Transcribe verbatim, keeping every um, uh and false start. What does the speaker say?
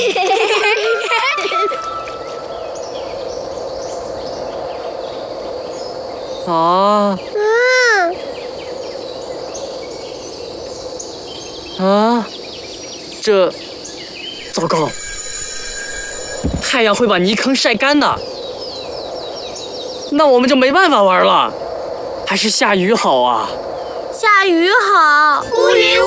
啊啊！这糟糕，太阳会把泥坑晒干的，那我们就没办法玩了。还是下雨好啊！ 下雨好， 乌云